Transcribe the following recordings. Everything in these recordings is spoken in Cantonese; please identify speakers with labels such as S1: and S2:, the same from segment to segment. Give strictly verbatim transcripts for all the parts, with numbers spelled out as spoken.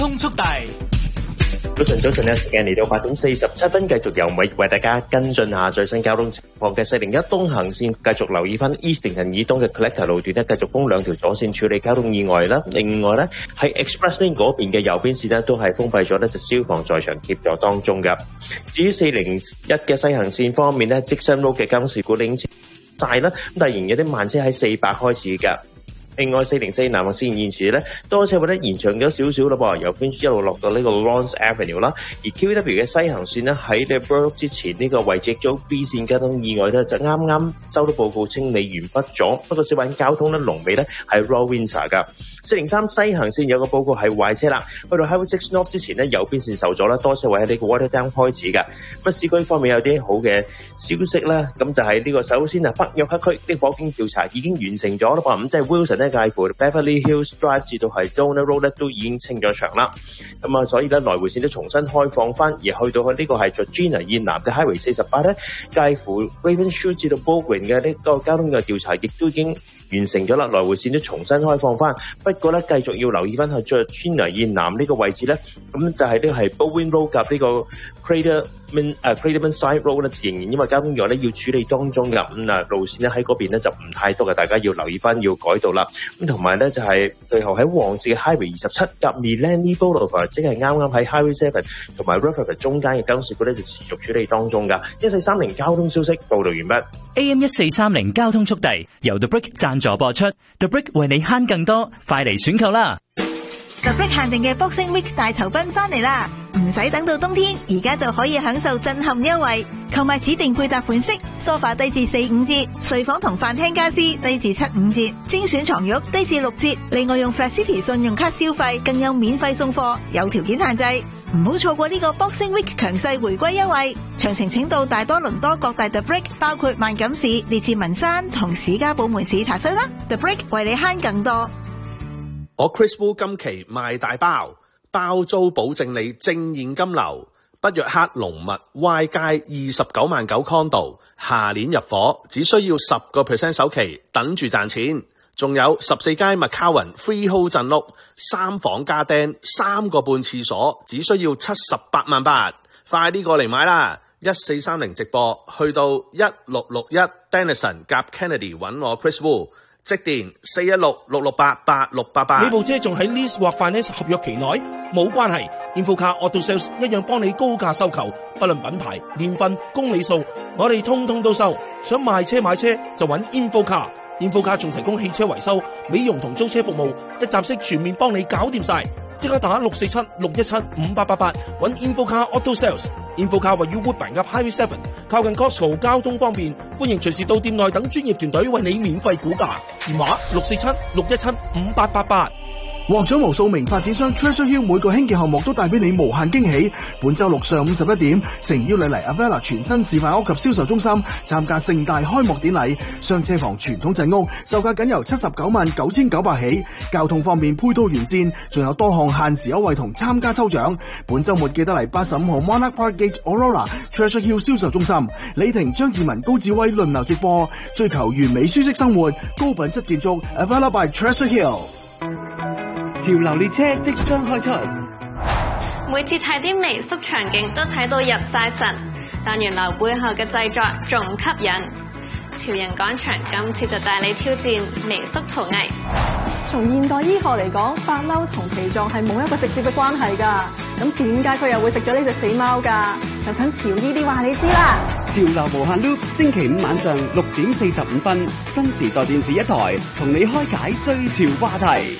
S1: 通速遞。
S2: 早晨，早晨呢，時間嚟到八點四十七分，繼續由美為大家跟進下最新交通情況嘅四零一東行線，繼續留意翻 Eastington 以東嘅 Collector 路段呢，繼續封兩條左線處理交通意外啦。另外呢，喺 Express Lane 嗰邊嘅右邊線呢，都係封閉咗呢，就消防在場協助當中㗎。至於四零一嘅西行線方面呢，積新路嘅交通事故已經清晒啦，咁但係仍然有啲慢車喺四百開始㗎。另外四零四南行線現時咧多車位咧延長咗少少啦噃，由 Finch 一路落到呢個 Lawrence Avenue 啦，而 Q W 嘅西行線咧喺呢 Burke 之前呢個位置咗 V 線交通意外咧就啱啱收到報告清理完畢咗，不過小板交通咧龍尾咧係 Royal Windsor 噶。四零三西行線有個報告係壞車啦，去到 Highway six North 之前咧右邊線受阻啦，多車位喺呢個 Waterdown 開始噶。咁啊市區方面有啲好嘅消息啦，咁就係呢個首先啊北約克區的火警調查已經完成咗啦噃，咁即係 Wilson 咧介乎 Beverly Hills Drive 至到係 Donner Road 咧都已經清咗場啦。咁啊所以咧來回線都重新開放翻，而去到去呢個係 Georgina 以南嘅 Highway 四十八咧，介乎 Ravenshoe 至到 Baldwin 嘅呢個交通嘅調查亦都已經完成咗啦，來回線都重新開放翻。不過咧，繼續要留意翻係 Georgina 以南呢個位置咧，咁就係呢個係 Baldwin Road 及呢個 Craterman 誒 Craterman Side Road 咧，仍然因為交通意外咧要處理當中㗎。咁啊路線咧喺嗰邊咧就唔太多嘅，大家要留意翻要改道啦。咁同埋咧就係最後喺旺角嘅 Highway 二十七及 Millennium Boulevard，即係啱啱喺 Highway seven 同埋 Rutherford 中間嘅交通事故咧就持續處理當中㗎。一四三零交通消息報道完畢。
S1: A M 一四三零交通速遞由 The Brick 贊助播出 ，The Brick 為你慳更多，快嚟選購啦！
S3: The Brick 限定嘅 Boxing Week 大酬賓翻嚟啦，唔使等到冬天，而家就可以享受震撼優惠。購買指定配搭款式，梳化低至四五折，睡房同飯廳家私低至七五折，精選床褥低至六折。另外用 Flat City 信用卡消費，更有免費送貨，有條件限制。唔好錯過呢個 Boxing Week 強勢回歸優惠，詳情請到大多倫多各大 The Brick， 包括萬錦市、列治文山同史家堡門市查詢啦。The Brick 為你慳更多。
S4: 我 Chris Wu 今期賣大包，包租保證你正現金流。北約克龍密 Y 街二十九萬九 condo， 下年入伙，只需要十個 percent 首期，等住賺錢。仲有十四街麥卡雲 Freehold 鎮屋，三房加釘，三個半廁所，只需要七十八萬八，快啲過嚟買啦！一四三零直播，去到一六六一 Denison 夾 Kennedy 揾我 Chris Wu， 即電四一六六六八八六八八。
S5: 呢部車仲喺 lease 或 finance 合約期內，冇關係 ，Infocar Auto Sales 一樣幫你高價收購，不論品牌、年份、公里數，我哋通通都收。想賣車買車就揾 Infocar。Infocar 仲提供汽車維修、美容同租車服務，一站式全面幫你搞掂晒。即刻打六四七六一七五八八八，揾 Infocar Auto Sales。Infocar 位於 Woodbine 及 Highway seven， 靠近 Costco， 交通方便，歡迎隨時到店內等專業團隊為你免費估價。電話六四七六一七五八八八。
S6: 獲咗無數名發展商 Treasure Hill 每個興建項目都帶俾你無限驚喜。本周六上午十一點，誠邀你嚟 Avella 全新示範屋及銷售中心參加盛大開幕典禮。雙車房傳統鎮屋售價僅由七十九萬九千九百起，交通方面配套完善，仲有多項限時優惠同參加抽獎。本周末記得嚟八十五號 Monarch Park Gate Aurora Treasure Hill 銷售中心，李婷、張志文、高志威輪流直播，追求完美舒適生活，高品質建築 Avella by Treasure Hill。
S7: 潮流列車即將開出，
S8: 每次睇啲微縮場景都睇到入晒神，但原來背後嘅製作仲吸引。潮人廣場今次就帶你挑戰微縮陶藝。
S9: 從現代醫學嚟講，發嬲同脾臟係冇一個直接嘅關係㗎。咁點解佢又會食咗呢隻死貓㗎？就等潮醫啲話你知啦。
S7: 潮流無限 loop， 星期五晚上六點四十五分，新時代電視一台同你開解最潮話題。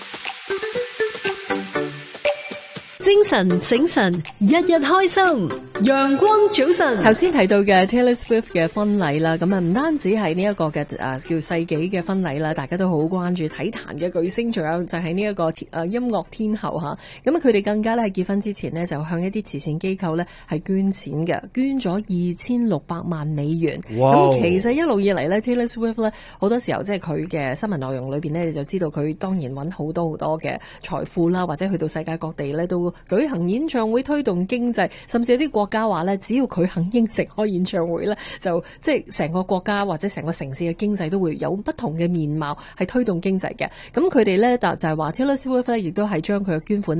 S10: 精神醒神，日日開心，陽光早晨。頭先提到嘅 Taylor Swift 嘅婚禮啦，咁啊唔單止係呢一個嘅誒叫世紀嘅婚禮啦，大家都好關注體壇嘅巨星，仲有就係呢一個誒音樂天后吓。咁啊佢哋更加咧喺結婚之前呢，就向一啲慈善機構咧係捐錢嘅，捐咗二千六百萬美元。咁、wow. 其實一路以嚟咧 Taylor Swift 咧好多時候即係佢嘅新聞內容裏邊咧，你就知道佢當然揾好多好多嘅財富啦，或者去到世界各地咧都舉行演唱會推動經濟，甚至有啲國家話咧，只要佢肯應承開演唱會咧，就即係成個國家或者成個城市嘅經濟都會有不同嘅面貌，係推動經濟嘅。咁佢哋咧就就係話 Taylor Swift 咧，亦都係將佢嘅捐款